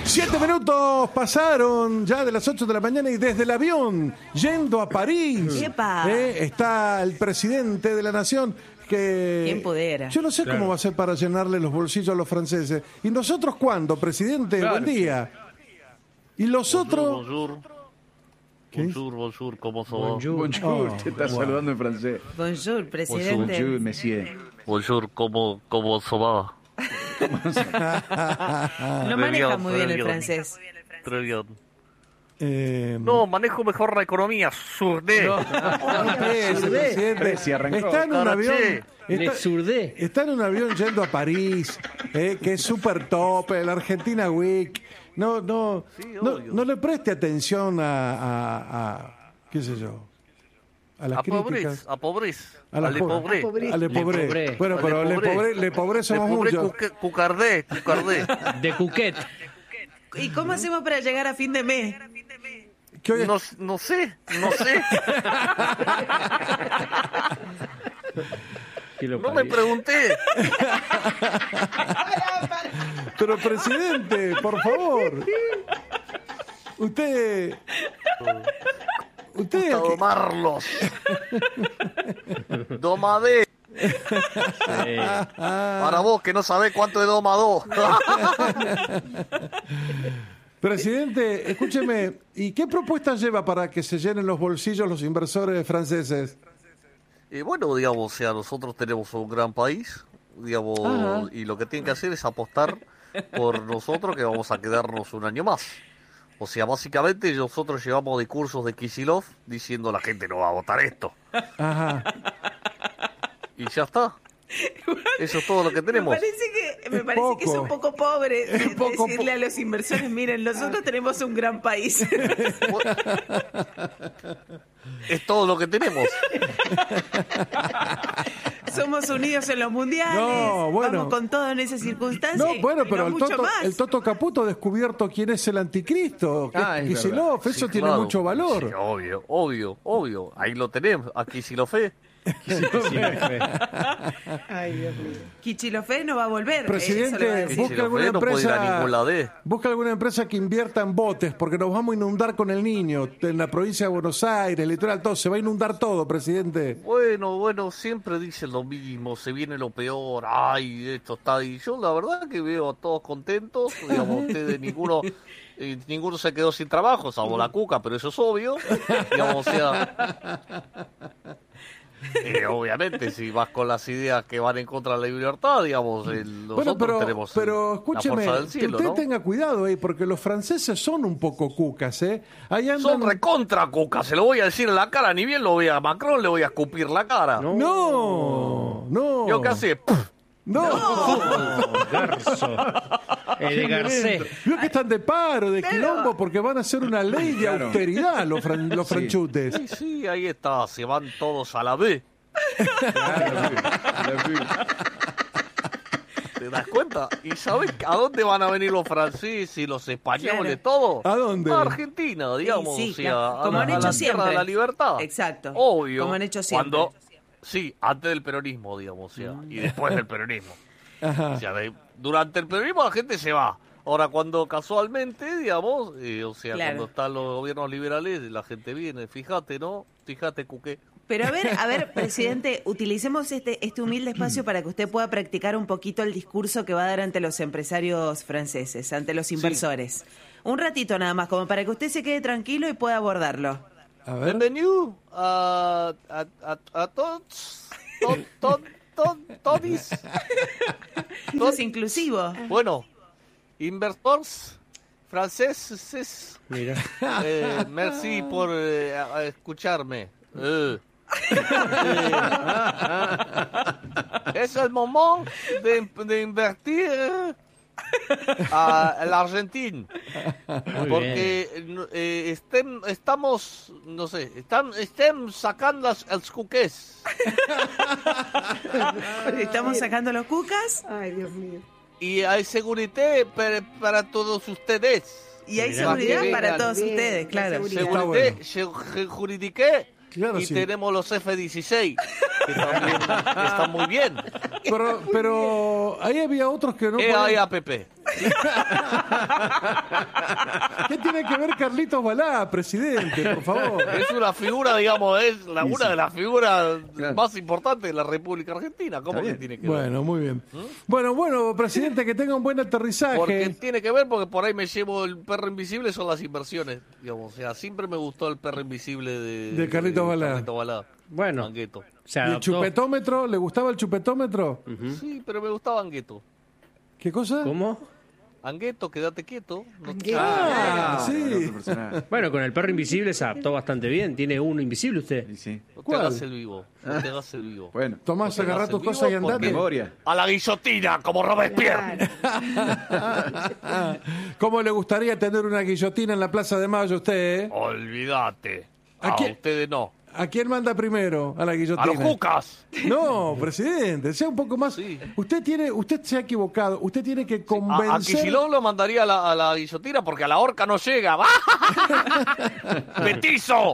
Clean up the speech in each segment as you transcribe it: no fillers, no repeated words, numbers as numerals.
7 minutos pasaron ya de las 8 de la mañana y desde el avión, yendo a París, está el presidente de la nación. ¿Quién pudiera? Yo no sé cómo va a ser para llenarle los bolsillos a los franceses. ¿Y nosotros cuándo, presidente? Claro. Buen día. ¿Y los otros? Bonjour. Bonjour, ¿cómo se va? Bonjour, te está saludando en francés. Bonjour, presidente. Bonjour, monsieur. Bonjour, ¿cómo se va? No maneja muy bien el francés. Très bien. No, manejo mejor la economía. Surdé. Está en un avión. Está en un avión yendo a París, que es súper top, la Argentina Week. No le preste atención a qué sé yo, a las críticas. A pobreza. A le pobre. Bueno, pero le pobre somos muchos. Cucardé. De Cuquet. ¿Y cómo hacemos para llegar a fin de mes? No sé. No me pregunté. Pero presidente, por favor. Usted gusta domarlos. Domadé. Sí. Para vos que no sabés cuánto es domado. Presidente, escúcheme, ¿y qué propuestas lleva para que se llenen los bolsillos los inversores franceses? Bueno, digamos, o sea, nosotros tenemos un gran país, digamos, y lo que tienen que hacer es apostar por nosotros, que vamos a quedarnos un año más. O sea, básicamente nosotros llevamos discursos de Kicillof diciendo la gente no va a votar esto. Ajá. Y ya está. Eso es todo lo que tenemos. Me parece que es un poco pobre decirle a los inversores, miren, nosotros tenemos un gran país. Es todo lo que tenemos. Somos unidos en los mundiales. No, bueno. Vamos con todo en esas circunstancias. No, bueno, pero no el Toto Caputo ha descubierto quién es el anticristo. Kicillof, eso tiene mucho valor. Sí, obvio. Ahí lo tenemos, a Kicillof. Ay, Dios mío. Kicillof no va a volver. Presidente, busca alguna empresa que invierta en botes, porque nos vamos a inundar con el Niño. En la provincia de Buenos Aires, el litoral, todo. Se va a inundar todo, presidente. Bueno, siempre dicen lo mismo. Se viene lo peor. Ay, esto está ahí. Yo la verdad que veo a todos contentos. Digamos, ustedes ninguno se quedó sin trabajo, salvo la Cuca, pero eso es obvio. Digamos, o sea... obviamente, si vas con las ideas que van en contra de la libertad, digamos, nosotros tenemos escúcheme, la fuerza del cielo, usted tenga cuidado ahí, porque los franceses son un poco cucas, Ahí andan... Son recontra cucas, se lo voy a decir en la cara, ni bien lo vea a Macron, le voy a escupir la cara. No. ¿Yo qué hace? No. Garzo. De Garcés. Vio que están de paro, de quilombo, porque van a hacer una ley de austeridad los franchutes. Sí, ahí está, se van todos a la B. ¿Te das cuenta? ¿Y sabes a dónde van a venir los franceses y los españoles, todo? ¿A dónde? A Argentina, digamos, como han hecho la siempre. tierra de la libertad. Exacto. Obvio. Como han hecho siempre. Sí, antes del peronismo, digamos, o sea, y después del peronismo. Ajá. O sea, durante el peronismo la gente se va. Ahora, cuando casualmente, digamos, cuando están los gobiernos liberales, la gente viene. Fíjate, ¿no? Fíjate, Cuqué. Pero a ver, presidente, utilicemos este humilde espacio para que usted pueda practicar un poquito el discurso que va a dar ante los empresarios franceses, ante los inversores. Sí. Un ratito nada más, como para que usted se quede tranquilo y pueda abordarlo. A ver. Bienvenido a todos. Todis. Es inclusivo. Bueno, inversores franceses. Mira. Merci por escucharme. Es el momento de invertir a la Argentina, porque estamos, no sé, están sacando los cuques. ¿Estamos sacando los cucas? Ay, Dios mío. Y hay seguridad para todos ustedes. Y hay seguridad para todos ustedes, claro. Seguridad jurídica. Claro, y sí. tenemos los F-16, que también están muy bien. Pero ahí había otros que no EAPP. ¿Qué tiene que ver Carlitos Balá, presidente, por favor? Es una figura, digamos, una de las figuras más importantes de la República Argentina. ¿Cómo que tiene que ver? Bueno, muy bien. Bueno, presidente, que tenga un buen aterrizaje. Porque tiene que ver, porque por ahí me llevo el perro invisible, son las inversiones, digamos. O sea, siempre me gustó el perro invisible de Carlitos Balá. Carlitos Balá. Bueno, Angueto. se ¿Y el adaptó. chupetómetro? ¿Le gustaba el chupetómetro? Sí, pero me gustaba Angueto. ¿Qué cosa? ¿Cómo? Angueto, quédate quieto. No te- Sí. Otro personaje. Bueno, con el perro invisible se adaptó bastante bien. ¿Tiene uno invisible usted? Sí, sí. No te ¿Cuál? hagas el vivo. No te hagas el vivo. Bueno, Tomás, No te agarrá hagas tus el cosas y vivo andate. memoria. A la guillotina, como Robespierre. ¿Cómo le gustaría tener una guillotina en la Plaza de Mayo usted, Olvídate. ¿A A quién? ustedes no. ¿A quién manda primero? A la guillotina. A los cucas. No, presidente, sea un poco más. Sí. Usted se ha equivocado. Usted tiene que A convencer. Kicillof lo mandaría a la guillotina porque a la horca no llega. ¡Petizo!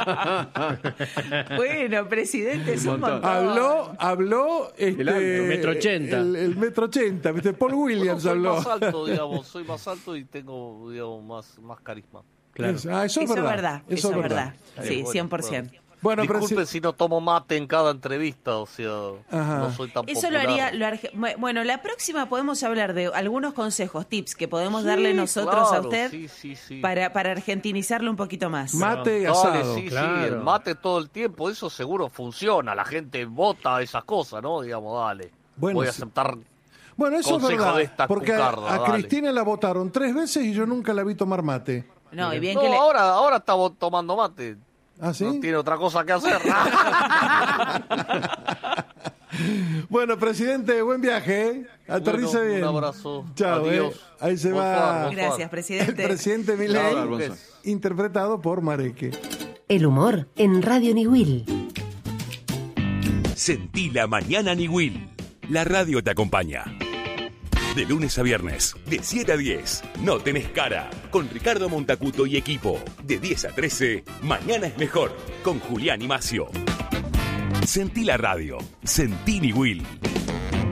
Bueno, presidente, es un montón. montón. Habló El alto. Metro 80. El metro 80, ¿viste? Paul Williams soy habló. más alto, digamos. Soy más alto y tengo, digamos, más carisma. Claro. Eso es Eso es verdad. verdad. Eso es verdad. Sí, Bueno, 100%. Bueno, Disculpen si no tomo mate en cada entrevista, o sea, Ajá. no soy tan Eso lo popular. haría. Bueno, la próxima podemos hablar de algunos consejos, tips que podemos darle nosotros a claro, usted sí. para argentinizarlo un poquito más. mate y Dale, asado. sí, claro. el mate todo el tiempo, eso seguro funciona, la gente vota esas cosas, ¿no? Digamos, dale. Bueno, Voy a sí. aceptar. Bueno, eso es Consejo verdad. de esta Porque cucarda, a dale. Cristina la votaron 3 veces y yo nunca la vi tomar mate. No, y bien No, que le... ahora está tomando mate. ¿Ah, sí? No tiene otra cosa que hacer. Bueno, presidente, buen viaje, ¿eh? Aterriza Bueno, bien. un abrazo. Chao, Adiós. Ahí se Bonsoir, va bonsoir. Gracias, el presidente. presidente Claro, Milei, Alfonso. interpretado por Mareque. El humor en Radio Niwil. Sentí la mañana Niwil. La radio te acompaña. De lunes a viernes, de 7 a 10. No tenés cara. Con Ricardo Montacuto y equipo. De 10 a 13, Mañana es mejor. Con Julián y Macio. Sentí la radio. Sentí Niwil.